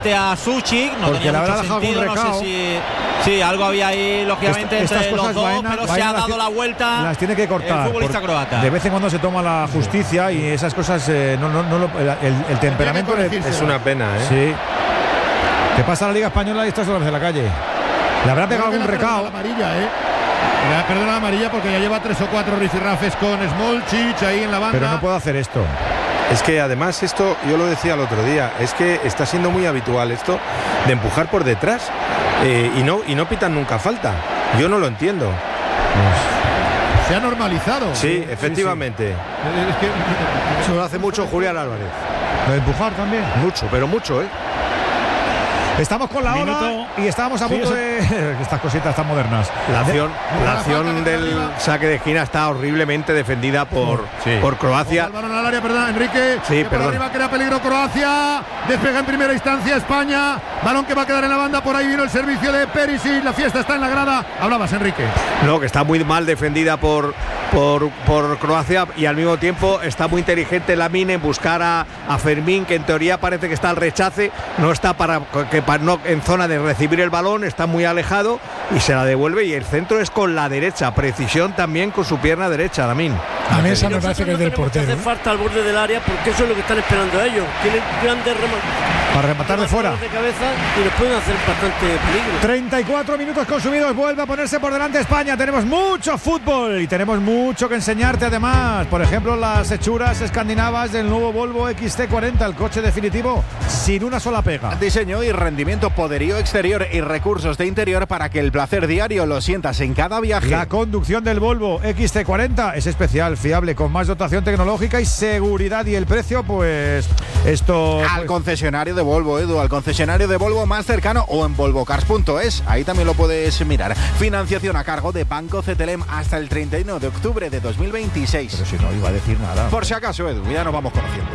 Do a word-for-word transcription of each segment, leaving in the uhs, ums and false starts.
a Suchik, no porque tenía le mucho sentido, no sé si sí, algo había ahí lógicamente Esta, entre los dos, vaina, pero vaina se ha las, dado la vuelta. Las tiene que cortar. El futbolista croata. De vez en cuando se toma la justicia y esas cosas eh, no, no, no lo, el, el temperamento le, es una pena, ¿eh? Sí. ¿Qué pasa en la Liga Española y estas horas de la calle? Le habrá pegado algún recao. La amarilla, ¿eh? Le ha perdido la amarilla porque ya lleva tres o cuatro rifirrafes con Smolcic ahí en la banda. Pero no puedo hacer esto. Es que además esto, yo lo decía el otro día, es que está siendo muy habitual esto de empujar por detrás eh, y, no, y no pitan nunca falta. Yo no lo entiendo. Pues se ha normalizado. Sí, efectivamente. Sí, sí. Es que, eso lo hace mucho Julián Álvarez. ¿Lo de empujar también? Mucho, pero mucho, ¿eh? Estamos con la ola y estábamos a punto sí, de estas cositas tan modernas. La acción, de... la acción del saque de esquina está horriblemente defendida por, sí. por Croacia. El balón al área, perdón, Enrique. Sí, perdón. Por arriba crea peligro Croacia. Despega en primera instancia España. Balón que va a quedar en la banda. Por ahí vino el servicio de Perisic. La fiesta está en la grada. Hablabas, Enrique. No, que está muy mal defendida por, por, por Croacia y al mismo tiempo está muy inteligente Lamine en buscar a, a Fermín, que en teoría parece que está al rechace. No está para que no en zona de recibir el balón, está muy alejado y se la devuelve, y el centro es con la derecha, precisión también con su pierna derecha, Lamine. A mí esa me parece que es del portero. Hace falta al borde del área porque eso es lo que están esperando ellos. Tienen grandes remates para rematar de fuera de cabeza y nos pueden hacer bastante peligro. treinta y cuatro minutos consumidos, vuelve a ponerse por delante España. Tenemos mucho fútbol y tenemos mucho que enseñarte además. Por ejemplo, las hechuras escandinavas del nuevo Volvo X C cuarenta, el coche definitivo sin una sola pega. Diseño y rendimiento, poderío exterior y recursos de interior para que el placer diario lo sientas en cada viaje. La conducción del Volvo X C cuarenta es especial, fiable, con más dotación tecnológica y seguridad, y el precio, pues esto... Al pues... concesionario de Volvo, Edu, al concesionario de Volvo más cercano o en volvo cars punto es, ahí también lo puedes mirar. Financiación a cargo de Banco Cetelem hasta el treinta y uno de octubre de dos mil veintiséis. Pero si no iba a decir nada. Por si acaso, Edu, ya nos vamos conociendo.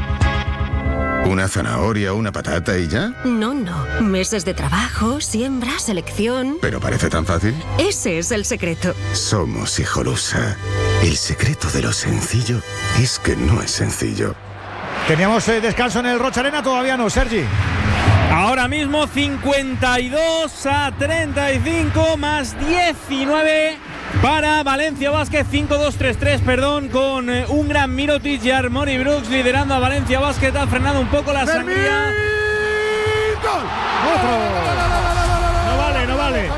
¿Una zanahoria, una patata y ya? No, no. Meses de trabajo, siembra, selección... ¿Pero parece tan fácil? Ese es el secreto. Somos Hijolusa. El secreto de lo sencillo es que no es sencillo. Teníamos eh, descanso en el Rocha Arena, todavía no, Sergi. Ahora mismo cincuenta y dos a treinta y cinco más diecinueve para Valencia Basket, cinco dos tres tres, perdón, con eh, un gran Mirotic y Armoni Brooks liderando a Valencia Basket. Ha frenado un poco la sangría. ¡Gol! ¡Otro! No vale, no vale.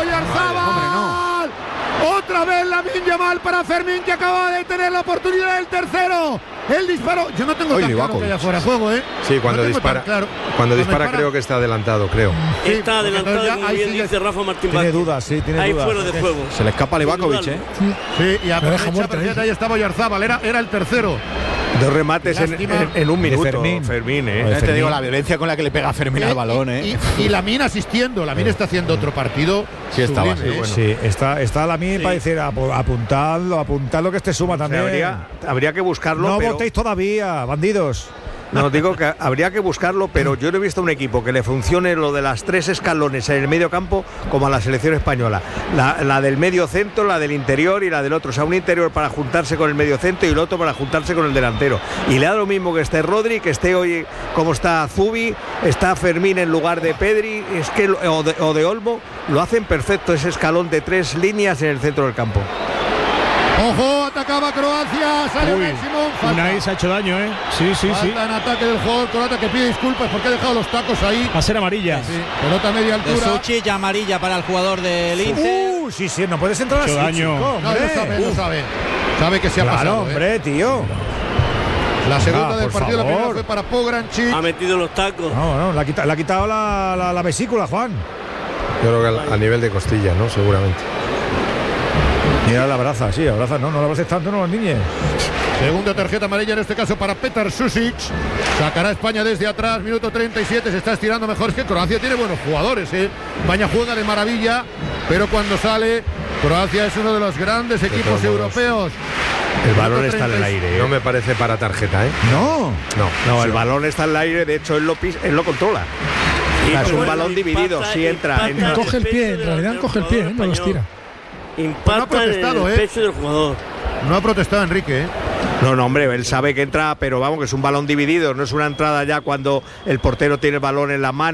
Otra vez Lamine Yamal para Fermín, que acaba de tener la oportunidad del tercero. El disparo, yo no tengo Oye, tan claro que haya fuera de juego, ¿eh? Sí, cuando no dispara, claro. cuando, cuando dispara, dispara creo que está adelantado, creo. Sí, está adelantado, ya, como bien sí, dice Rafa Martín Tiene Vázquez. dudas, sí, tiene ahí dudas. fuera de juego. Se le escapa a Livakovic, ¿eh? Sí, y a deja muerto, ahí. ahí estaba Oyarzábal, era, era el tercero. Dos remates en, en, en un minuto, Fermín, Fermín, ¿eh? Fermín. Te digo, la violencia con la que le pega a Fermín Eh, al balón, ¿eh? Y, y, y Lamine asistiendo, Lamine está haciendo otro partido. Sí, estaba, sublime, sí, ¿eh? bueno. Sí, está, está Lamine Sí. para decir apuntadlo, apuntadlo que este suma O sea, también. habría, habría que buscarlo, no pero... votéis todavía, bandidos. No, digo que habría que buscarlo, pero yo no he visto un equipo que le funcione lo de las tres escalones en el medio campo como a la selección española. La, la del medio centro, la del interior y la del otro. O sea, un interior para juntarse con el medio centro y el otro para juntarse con el delantero. Y le da lo mismo que esté Rodri, que esté hoy como está Zubi, está Fermín en lugar de Pedri, es que, o, de, o de Olmo, lo hacen perfecto ese escalón de tres líneas en el centro del campo. Ojo, atacaba Croacia, sale Máximo. Unai se ha hecho daño, ¿eh? Sí, sí, falta sí. en ataque del jugador croata, que pide disculpas porque ha dejado los tacos ahí. Va a ser amarilla. Sí, pelota a media De altura. Suchik, amarilla para el jugador del Inter. Uh, sí, sí, no puedes entrar Mucho así, daño. chico, No, hombre. lo sabe, lo sabe. Sabe que se ha Claro, pasado. hombre, ¿eh? tío. La segunda Ah, del por partido, la primera favor. fue para Pograncic. Ha metido los tacos. No, no, le ha quitado, le ha quitado la, la, la vesícula, Juan. Yo creo que a, a nivel de costilla, ¿no? Seguramente. Mira, la abraza, sí, abraza, no, no la abraces tanto, no, los niños. Segunda tarjeta amarilla en este caso para Petar Susic. Sacará España desde atrás, minuto treinta y siete, se está estirando mejor. Es que Croacia tiene buenos jugadores, ¿eh? España juega de maravilla, pero cuando sale, Croacia es uno de los grandes equipos europeos. El balón está en el aire, ¿eh? No me parece para tarjeta, ¿eh? No. No, No, el balón está en el aire, de hecho él lo, pis, él lo controla. Sí, O sea, es un bueno, balón dividido, impacta- si entra, impacta entra. el Coge el pecho pie, en del- realidad del coge el pie, jugador no lo español. estira. Impacta Pues no ha protestado, en el ¿eh? pecho del jugador. No ha protestado Enrique, ¿eh? No, no, hombre, él sabe que entra, pero vamos, que es un balón dividido, no es una entrada ya cuando el portero tiene el balón en la mano.